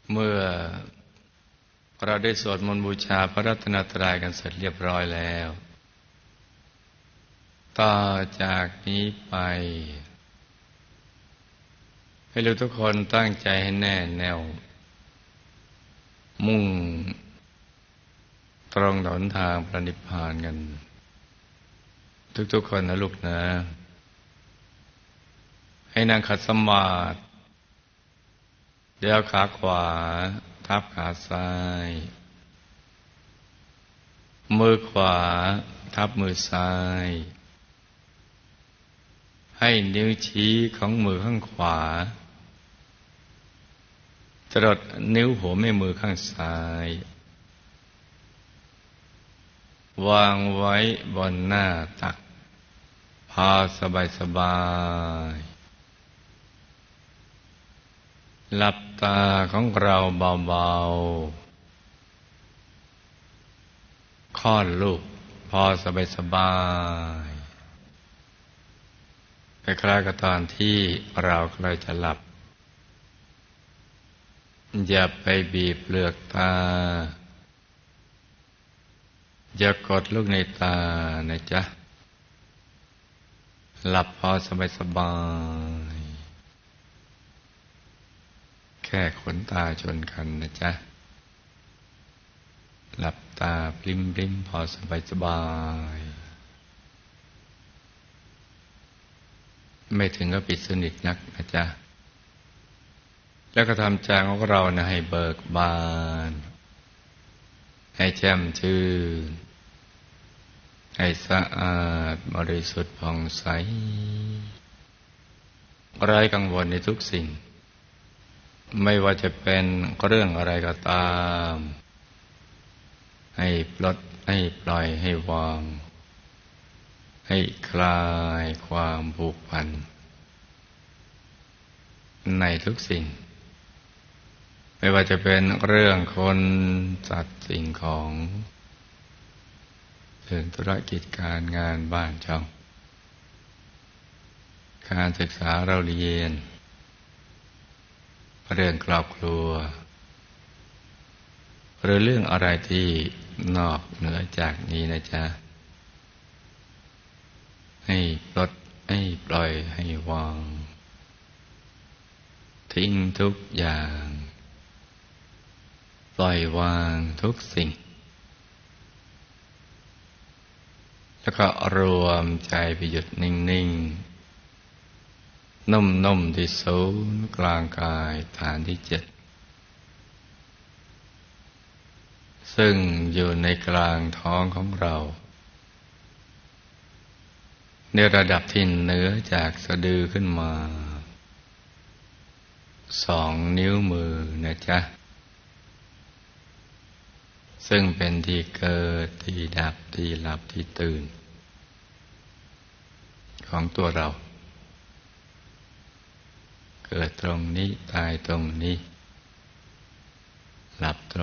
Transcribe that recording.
เมื่อเราได้สวดมนต์บูชาพระรัตนตรัยกันเสร็จเรียบร้อยแล้วต่อจากนี้ไปให้เราทุกคนตั้งใจให้แน่แน่วมุ่งตรงหนทางพระนิพพานกันทุกๆคนนะลูกนะให้นั่งขัดสมาธิเดี๋ยวขาขวาทับขาซ้ายมือขวาทับมือซ้ายให้นิ้วชี้ของมือข้างขวาจรดนิ้วหัวแม่มือข้างซ้ายวางไว้บนหน้าตักพอสบายหลับตาของเราเบาๆค่อนลูกพอสบายคล้ายๆกับตอนที่เราใกล้จะหลับอย่าไปบีบเปลือกตาอย่ากดลูกในตานะจ๊ะหลับพอสบายแค่ขนตาชนกันนะจ๊ะหลับตาปลิ้มๆพอสบายไม่ถึงกับปิดสนิทนักนะจ๊ะแล้วก็ทำใจของเรานะให้เบิกบานให้แจ่มชื่นให้สะอาดบริสุทธิ์ผ่องใสไร้กังวลในทุกสิ่งไม่ว่าจะเป็นเรื่องอะไรก็ตามให้ปลดให้ปล่อยให้วางให้คลายความผูกพันในทุกสิ่งไม่ว่าจะเป็นเรื่องคนสัตว์สิ่งของเรื่องธุรกิจการงานบ้านช่องการศึกษาเราเรียนเรื่องครอบครัวหรือเรื่องอะไรที่นอกเหนือจากนี้นะจ๊ะให้ปลดให้ปล่อยให้วางทิ้งทุกอย่างปล่อยวางทุกสิ่งแล้วก็รวมใจไปหยุดนิ่งๆนุ่มๆที่ศูนย์กลางกายฐานที่7ซึ่งอยู่ในกลางท้องของเราในระดับที่เหนือจากสะดือขึ้นมา2 นิ้วมือนะจ๊ะซึ่งเป็นที่เกิดที่ดับที่หลับที่ตื่นของตัวเราเกิดตรงนี้ตายตรงนี้หลับตรง